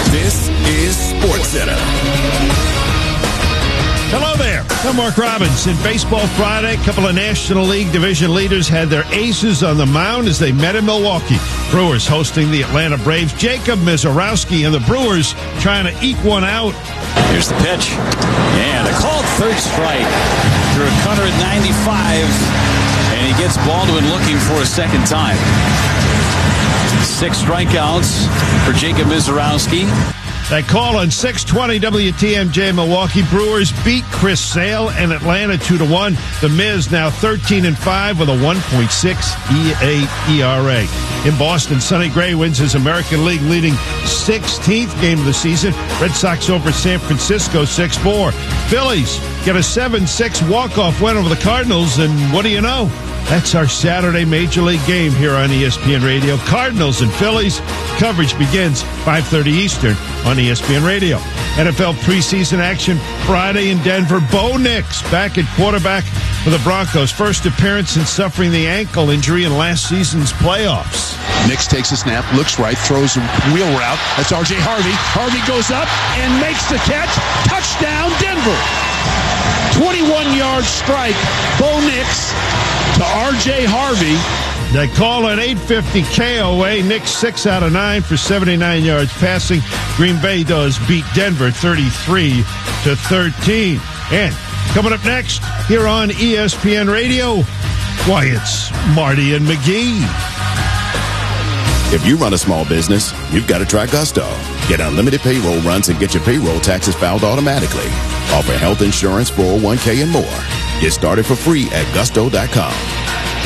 This is SportsCenter. Hello there. I'm Mark Robbins. In Baseball Friday, a couple of National League division leaders had their aces on the mound as they met in Milwaukee. Brewers hosting the Atlanta Braves. Jacob Misiorowski and the Brewers trying to eke one out. Here's the pitch. And a called third strike. Drew a cutter at 95. And he gets Baldwin looking for a second time. 6 strikeouts for Jacob Misiorowski. That call on 620 WTMJ. Milwaukee Brewers beat Chris Sale and Atlanta 2-1. The Miz now 13-5 with a 1.6 ERA. In Boston, Sonny Gray wins his American League leading 16th game of the season. Red Sox over San Francisco 6-4. Phillies get a 7-6 walk-off win over the Cardinals, and what do you know? That's our Saturday Major League game here on ESPN Radio. Cardinals and Phillies. Coverage begins 5:30 Eastern on ESPN Radio. NFL preseason action Friday in Denver. Bo Nix back at quarterback for the Broncos. First appearance since suffering the ankle injury in last season's playoffs. Nix takes a snap, looks right, throws a wheel route. That's R.J. Harvey. Harvey goes up and makes the catch. Touchdown, Denver. 21-yard strike. Bo Nix to R.J. Harvey. That call at 8:50 KOA. Nix 6 out of 9 for 79 yards passing. Green Bay does beat Denver 33-13. And coming up next here on ESPN Radio, why, it's Marty and McGee. If you run a small business, you've got to try Gusto. Get unlimited payroll runs and get your payroll taxes filed automatically. Offer health insurance, 401k, and more. Get started for free at gusto.com.